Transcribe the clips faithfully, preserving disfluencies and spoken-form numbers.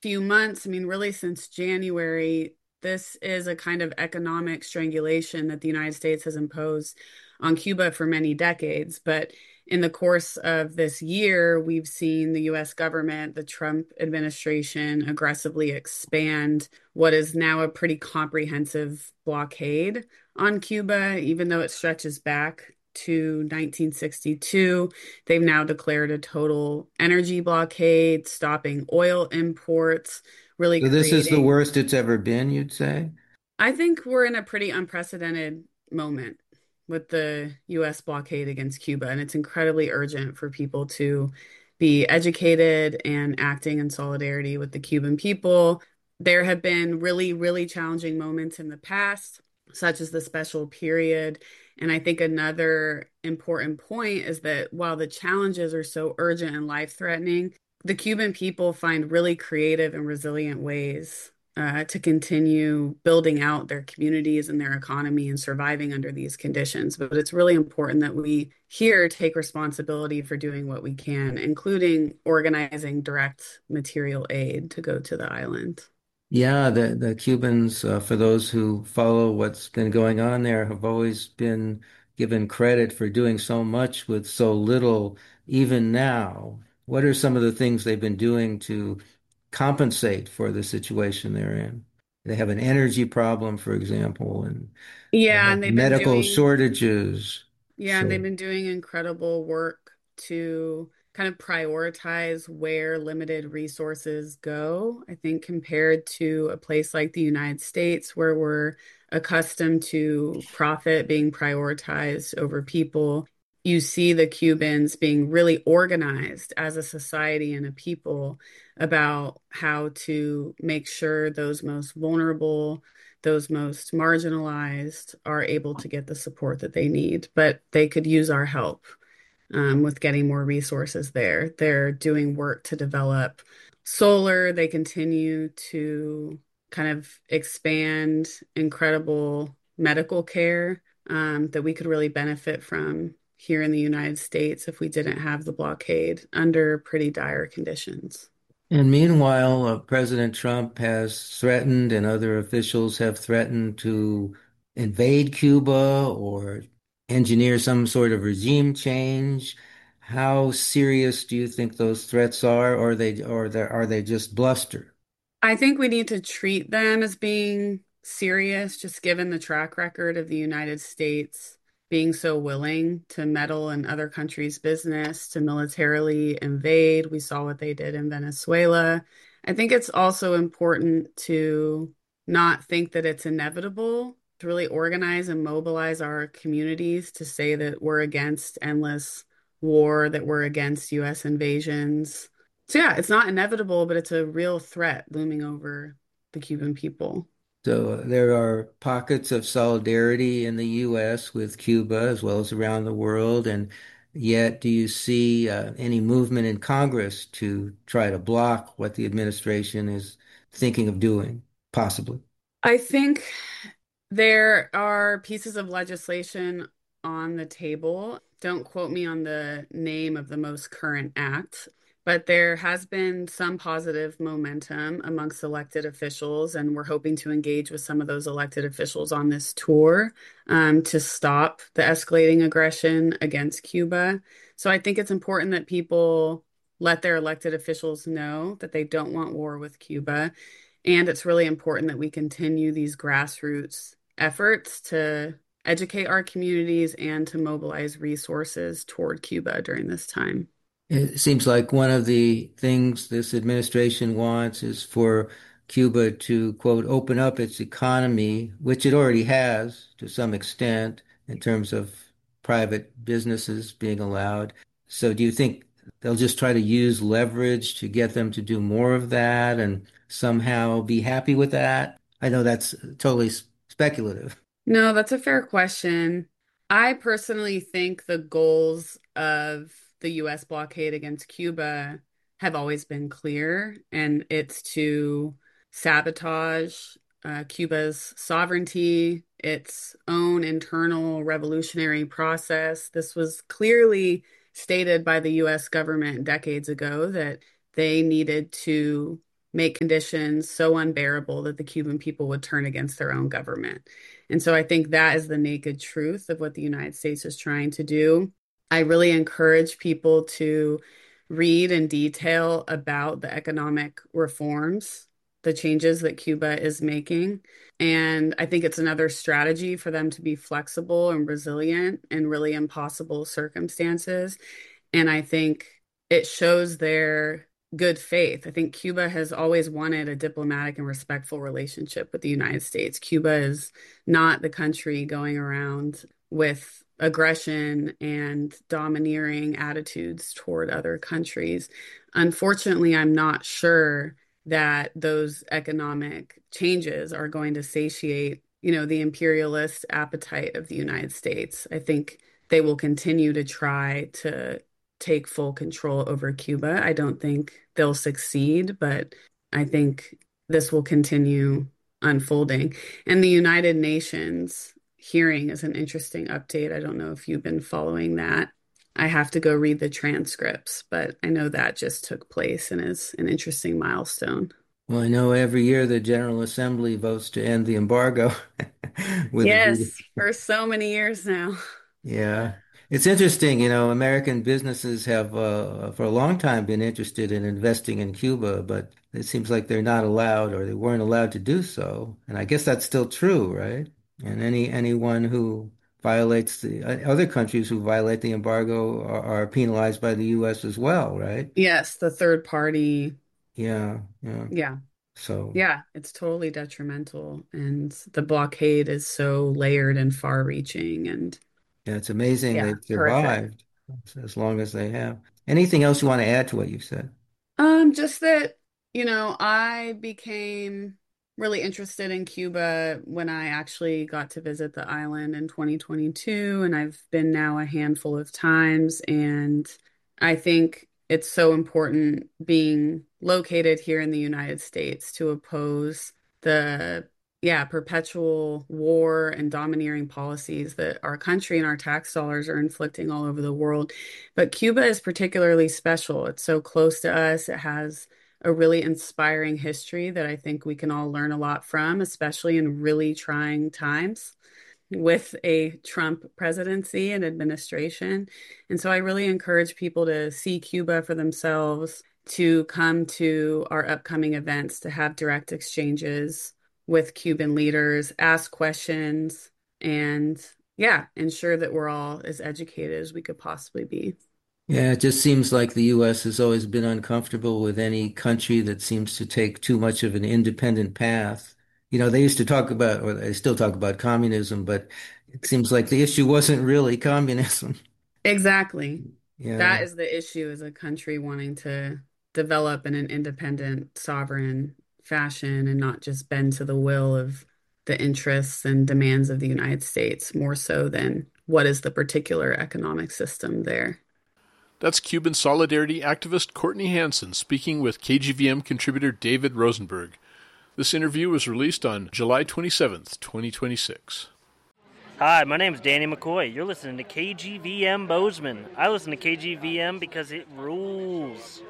few months, I mean, really since January, this is a kind of economic strangulation that the United States has imposed on Cuba for many decades. But in the course of this year, we've seen the U S government, the Trump administration, aggressively expand what is now a pretty comprehensive blockade on Cuba, even though it stretches back to nineteen sixty-two. They've now declared a total energy blockade, stopping oil imports, really So this is the creating. worst it's ever been, you'd say? I think we're in a pretty unprecedented moment with the U S blockade against Cuba, and it's incredibly urgent for people to be educated and acting in solidarity with the Cuban people. There have been really, really challenging moments in the past, such as the special period. And I think another important point is that while the challenges are so urgent and life-threatening, the Cuban people find really creative and resilient ways uh, to continue building out their communities and their economy and surviving under these conditions. But it's really important that we here take responsibility for doing what we can, including organizing direct material aid to go to the island. Yeah, the the Cubans, uh, for those who follow what's been going on there, have always been given credit for doing so much with so little, even now. What are some of the things they've been doing to compensate for the situation they're in? They have an energy problem, for example, and they Yeah, have and they've been medical doing shortages. Yeah, and they've So, been doing incredible work to kind of prioritize where limited resources go. I think compared to a place like the United States, where we're accustomed to profit being prioritized over people, you see the Cubans being really organized as a society and a people about how to make sure those most vulnerable, those most marginalized are able to get the support that they need, but they could use our help um, with getting more resources there. They're doing work to develop solar. They continue to kind of expand incredible medical care um, that we could really benefit from here in the United States if we didn't have the blockade under pretty dire conditions. and meanwhile, uh, President Trump has threatened, and other officials have threatened to invade Cuba or engineer some sort of regime change. How serious do you think those threats are, or they or they, are they just bluster? I think we need to treat them as being serious, just given the track record of the United States being so willing to meddle in other countries' business, to militarily invade. We saw what they did in Venezuela. I think it's also important to not think that it's inevitable, to really organize and mobilize our communities to say that we're against endless war, that we're against U S invasions. So yeah, it's not inevitable, but it's a real threat looming over the Cuban people. So there are pockets of solidarity in the U S with Cuba as well as around the world, and yet do you see uh, any movement in Congress to try to block what the administration is thinking of doing, possibly? I think there are pieces of legislation on the table. Don't quote me on the name of the most current act, but there has been some positive momentum amongst elected officials, and we're hoping to engage with some of those elected officials on this tour um, to stop the escalating aggression against Cuba. So I think it's important that people let their elected officials know that they don't want war with Cuba. And it's really important that we continue these grassroots efforts to educate our communities and to mobilize resources toward Cuba during this time. It seems like one of the things this administration wants is for Cuba to, quote, open up its economy, which it already has to some extent in terms of private businesses being allowed. So do you think they'll just try to use leverage to get them to do more of that and somehow be happy with that? I know that's totally s- speculative. No, that's a fair question. I personally think the goals of the U S blockade against Cuba have always been clear, and it's to sabotage uh, Cuba's sovereignty, its own internal revolutionary process. This was clearly stated by the U S government decades ago that they needed to make conditions so unbearable that the Cuban people would turn against their own government. And so I think that is the naked truth of what the United States is trying to do. I really encourage people to read in detail about the economic reforms, the changes that Cuba is making. And I think it's another strategy for them to be flexible and resilient in really impossible circumstances. And I think it shows their good faith. I think Cuba has always wanted a diplomatic and respectful relationship with the United States. Cuba is not the country going around with aggression and domineering attitudes toward other countries. Unfortunately, I'm not sure that those economic changes are going to satiate, you know, the imperialist appetite of the United States. I think they will continue to try to take full control over Cuba. I don't think they'll succeed, but I think this will continue unfolding. And the United Nations hearing is an interesting update. I don't know if you've been following that. I have to go read the transcripts, but I know that just took place and is an interesting milestone. Well, I know every year the General Assembly votes to end the embargo with a veto. Yes, for so many years now. Yeah. It's interesting, you know, American businesses have uh, for a long time been interested in investing in Cuba, but it seems like they're not allowed or they weren't allowed to do so. And I guess that's still true, right? And any anyone who violates the uh, other countries who violate the embargo are, are penalized by the U S as well, right? Yes, the third party. Yeah, yeah. Yeah. So, Yeah, it's totally detrimental. And the blockade is so layered and far reaching and yeah, it's amazing yeah, they've horrific. survived as long as they have. Anything else you want to add to what you said? Um, just that, you know, I became really interested in Cuba when I actually got to visit the island in twenty twenty-two, and I've been now a handful of times. And I think it's so important being located here in the United States to oppose the, yeah, perpetual war and domineering policies that our country and our tax dollars are inflicting all over the world. But Cuba is particularly special. It's so close to us. It has a really inspiring history that I think we can all learn a lot from, especially in really trying times with a Trump presidency and administration. And so I really encourage people to see Cuba for themselves, to come to our upcoming events, to have direct exchanges with Cuban leaders, ask questions, and yeah, ensure that we're all as educated as we could possibly be. Yeah, it just seems like the U S has always been uncomfortable with any country that seems to take too much of an independent path. You know, they used to talk about, or they still talk about communism, but it seems like the issue wasn't really communism. Exactly. Yeah. That is the issue as a country wanting to develop in an independent, sovereign fashion and not just bend to the will of the interests and demands of the United States, more so than what is the particular economic system there. That's Cuban solidarity activist Courtney Hanson speaking with K G V M contributor David Rosenberg. This interview was released on July twenty-seventh, twenty twenty-six. Hi, my name is Danny McCoy. You're listening to K G V M Bozeman. I listen to K G V M because it rules.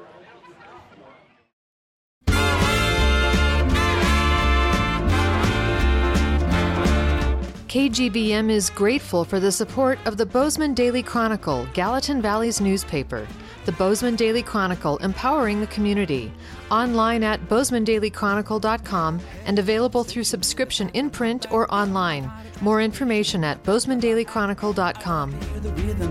K G V M is grateful for the support of the Bozeman Daily Chronicle, Gallatin Valley's newspaper. The Bozeman Daily Chronicle, empowering the community. Online at bozeman daily chronicle dot com and available through subscription in print or online. More information at bozeman daily chronicle dot com.